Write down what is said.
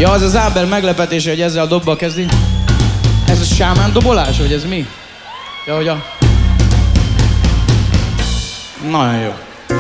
Ja, az az Ábel meglepetése, hogy ezzel a dobbal kezdi. Ez a sámán dobolás, vagy ez mi? Ja, hogy a... Nagyon jó.